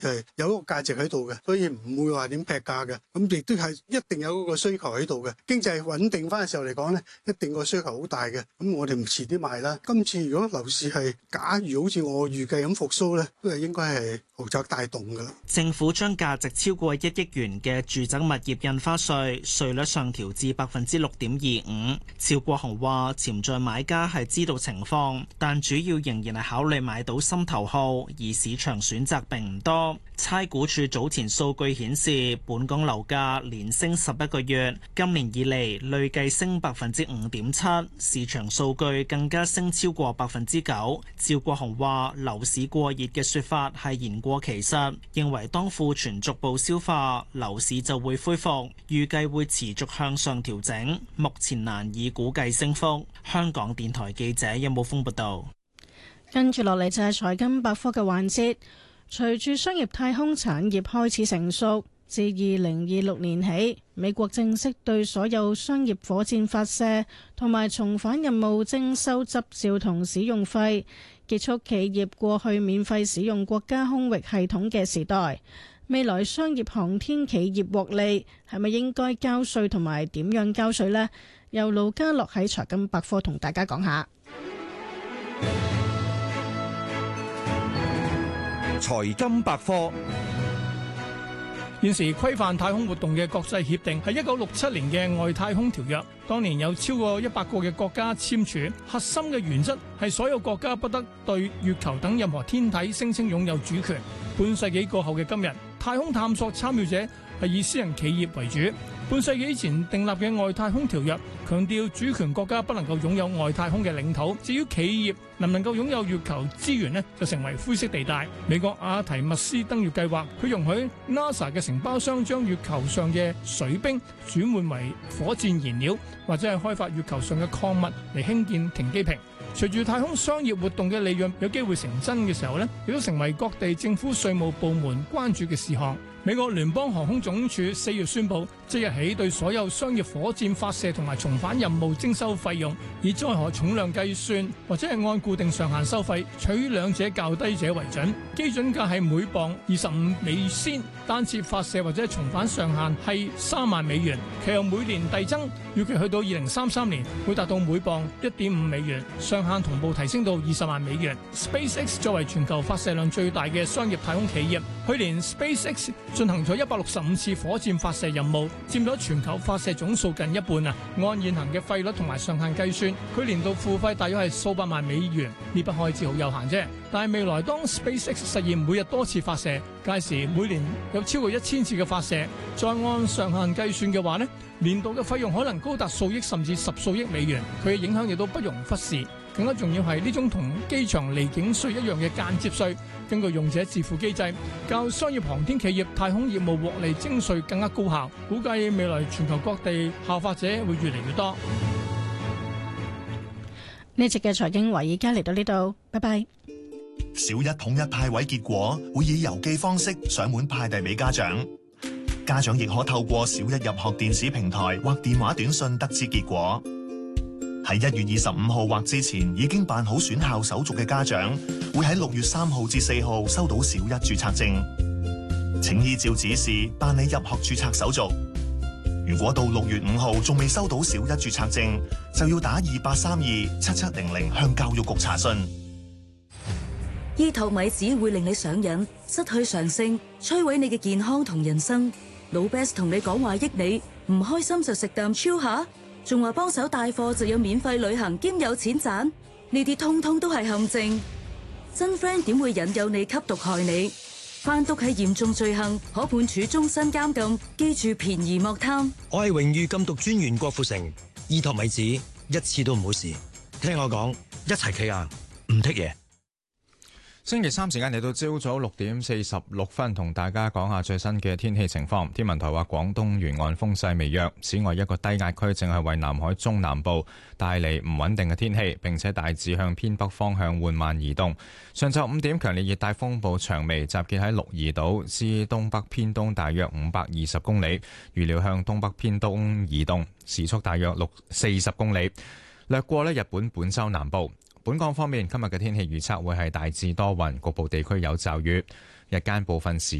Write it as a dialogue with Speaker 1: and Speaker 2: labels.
Speaker 1: 係有一個價值喺度嘅，所以唔會話點劈價嘅。咁亦都係一定有嗰個需求喺度嘅。經濟穩定翻嘅時候嚟講咧，一定個需求好大嘅。咁我哋唔遲啲賣啦。今次如果樓市係假如好似我預計咁復甦咧，都係應該係豪宅帶動㗎啦。
Speaker 2: 政府將價值超過1億元嘅住宅物業印花稅稅率上調至6.25%。趙國雄話：潛在買家係知道情況，但主要仍然係考慮買到心頭好，而市場選擇並唔多。差估署早前數據顯示，本港樓價連升11個月，今年以嚟累計升5.7%，市場數據更加升超過9%。趙國雄話：樓市過熱嘅說法係言過其實，認為當庫存逐步消化，樓市就會恢復，預計會持續向上調整，目前難以估計升幅。香港電台記者任武峰報道。
Speaker 3: 跟住落嚟就係財金百科嘅環節。隨住商業太空產業開始成熟，自2026年起，美國正式對所有商業火箭發射同埋重返任務徵收執照同使用費，結束企業過去免費使用國家空域系統嘅時代。未來商業航天企業獲利，係咪應該交稅同埋點樣交稅呢？由盧家樂喺財金百科同大家講下。
Speaker 4: 財金百科。現時規範太空活動嘅國際協定係1967年嘅外太空條約，當年有超過100個嘅國家簽署。核心嘅原則係所有國家不得對月球等任何天體聲稱擁有主權。半世紀過後嘅今日，太空探索參與者係以私人企業為主。半世紀前訂立嘅外太空條約強調主權國家不能夠擁有外太空嘅領土，至於企業能唔能夠擁有月球資源呢，就成為灰色地帶。美國阿提密斯登月計劃，佢容許 NASA 嘅承包商將月球上嘅水冰轉換為火箭燃料，或者係開發月球上嘅礦物嚟興建停機坪。隨住太空商業活動嘅利潤有機會成真嘅時候呢，亦都成為各地政府稅務部門關注嘅事項。美國聯邦航空總署4月宣布，即日起對所有商業火箭發射同埋重返任務徵收費用，以載荷重量計算，或者係按固定上限收費，取兩者較低者為準。基準價係每磅25美仙，單次發射或者重返上限係3萬美元，其後每年遞增，預計去到2033年會達到每磅1.5美元，上限同步提升到20萬美元。SpaceX 作為全球發射量最大嘅商業太空企業，去年 SpaceX 進行咗165次火箭發射任務，佔咗全球發射總數近一半啊！按現行嘅費率同埋上限計算，佢年度付費大約係數百萬美元，呢筆開支好有限啫。但係未來當 SpaceX 實現每日多次發射，屆時每年有超過1000次嘅發射，再按上限計算嘅話呢，年度嘅費用可能高達數億甚至10數億美元，佢嘅影響亦都不容忽視。更加重要係呢種同機場離境稅一樣嘅間接稅，根據用者自付機制，較商業航天企業太空業務獲利徵稅更加高效。估計未來全球各地效法者會越嚟越多。
Speaker 3: 呢節嘅財經華爾街嚟到呢度，拜拜。
Speaker 5: 小一統一派位結果會以郵寄方式上門派遞俾家長，家長亦可透過小一入學電子平台或電話短信得知結果。喺1月25號或之前已經辦好選校手續嘅家長，會喺6月3號至4號收到小一註冊證。請依照指示辦理入學註冊手續。如果到6月5號仲未收到小一註冊證，就要打28327700向教育局查詢。
Speaker 6: 依托米子會令你上癮，失去常性，摧毀你嘅健康同人生。老 Best 同你講話益你，唔開心就食啖超下。仲話幫手帶貨就有免費旅行兼有錢賺，呢啲通通都係陷阱。真 friend 點會引誘你吸毒害你？販毒係嚴重罪行，可判處終身監禁。記住便宜莫貪。
Speaker 7: 我係榮譽禁毒專員郭富城，依托米子一次都唔好試。聽我講，一齊企硬，唔剔嘢。
Speaker 8: 星期三時間嚟到朝早6:46分，同大家講下最新嘅天氣情況。天文台話廣東沿岸風勢微弱，此外一個低壓區正係為南海中南部帶嚟唔穩定嘅天氣，並且大致向偏北方向緩慢移動。上晝5點，強烈熱帶風暴長眉集結喺鹿兒島至東北偏東大約520公里，預料向東北偏東移動，時速大約40公里，掠過日本本州南部。本港方面，今日嘅天氣預測會係大致多雲，局部地區有驟雨。 日間部分時